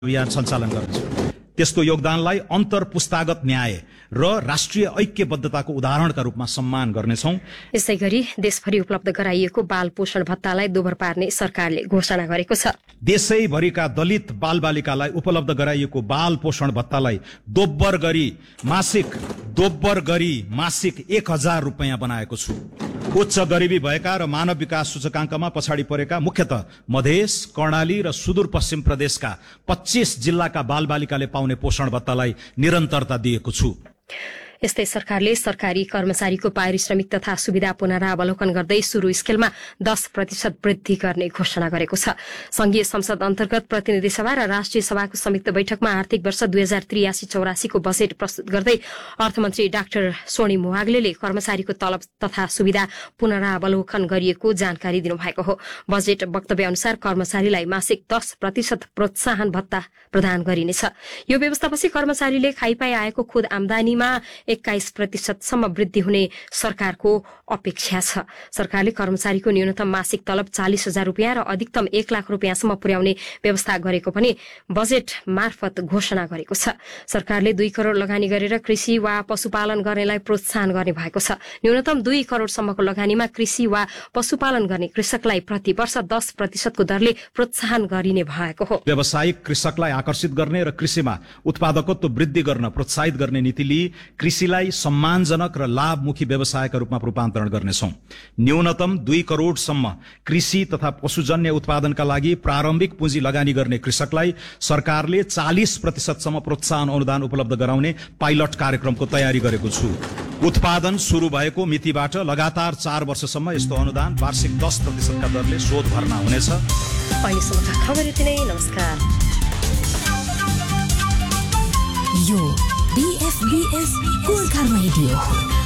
अभियान सञ्चालन गर्नेछु। त्यस्तो योगदानलाई अन्तर्पुस्तागत न्याय र राष्ट्रिय ऐक्यबद्धताको उदाहरणका रूपमा सम्मान गर्नेछौं। यसै गरी देशभरि उपलब्ध गराइएको बाल पोषण भत्तालाई दोब्बर पार्ने सरकारले घोषणा गरेको छ। देशैभरिका दलित बालबालिकालाई उपलब्ध गराइएको बाल पोषण भत्तालाई दोब्बर गरी मासिक 1000 रुपैयाँ बनाएको छु। उच्च गरिबी भएका र मानव विकास सूचकाङ्कमा पछाडि परेका मुख्यतः मधेस, कर्णाली र सुदूरपश्चिम प्रदेशका 25 जिल्लाका बालबालिकाले पाउने पोषण भत्तालाई निरन्तरता दिएको छु। यस्तै सरकारले सरकारी कर्मचारीको पारिश्रमिक तथा सुविधा पुनरावलोकन गर्दै सुरु स्केलमा 10% वृद्धि गर्ने घोषणा गरेको छ। संघीय संसद अन्तर्गत प्रतिनिधि सभा र राष्ट्रिय सभाको संयुक्त बैठकमा आर्थिक वर्ष 2083-84 को बजेट प्रस्तुत गर्दै अर्थमन्त्री डाक्टर सोनिम वाग्लेले कर्मचारीको तलब तथा सुविधा पुनरावलोकन गरिएको जानकारी दिनुभएको हो। बजेट वक्तव्य अनुसार कर्मचारीलाई मासिक 10% प्रोत्साहन भत्ता प्रदान गरिनेछ। यो व्यवस्थापछि कर्मचारीले खाइपाई आएको खुद आमदानीमा 21% सम्म वृद्धि हुने सरकारको अपेक्षा छ। सरकारले कर्मचारीको न्यूनतम मासिक तलब 40,000 रुपियाँ र अधिकतम 1 लाख रुपियाँसम्म पुर्याउने व्यवस्था गरेको पनि बजेट मार्फत घोषणा गरेको छ। सरकारले 2 करोड़ लगानी गरेर कृषि वा पशुपालन गर्नेलाई प्रोत्साहन गर्ने भएको छ। न्यूनतम 2 करोड़सम्मको लगानीमा कृषि वा पशुपालन गर्ने कृषकलाई प्रति वर्ष 10% को दरले प्रोत्साहन गरिने भएको हो। व्यावसायिक कृषकलाई आकर्षित गर्ने र कृषिमा उत्पादकत्व वृद्धि गर्न प्रोत्साहित गर्ने नीतिले कृषिलाई सम्मानजनक र लाभमुखी व्यवसायका रूपमा रूपान्तरण गर्नेछौं। न्यूनतम 2 करोड़सम्म कृषि तथा पशुजन्य उत्पादनका लागि प्रारम्भिक पुँजी लगानी गर्ने कृषकलाई सरकारले 40% सम्म प्रोत्साहन अनुदान उपलब्ध गराउने पाइलट कार्यक्रमको तयारी गरेको छु। उत्पादन शुरू भएको मितिबाट लगातार 4 वर्षसम्म यस्तो अनुदान वार्षिक 10% का दरले शोध भर्ना हुनेछ। अहिलेसम्मका खबर यति नै। नमस्कार। यो BFBS गोर्खा रेडियो।